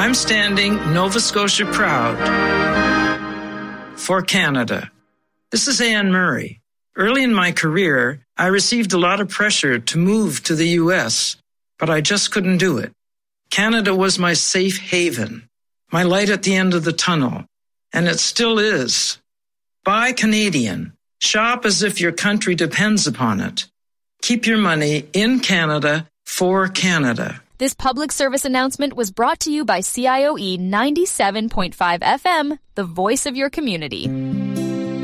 I'm standing Nova Scotia proud for Canada. This is Anne Murray. Early in my career, I received a lot of pressure to move to the U.S., but I just couldn't do it. Canada was my safe haven, my light at the end of the tunnel, and it still is. Buy Canadian. Shop as if your country depends upon it. Keep your money in Canada for Canada. This public service announcement was brought to you by CIOE 97.5 FM, the voice of your community.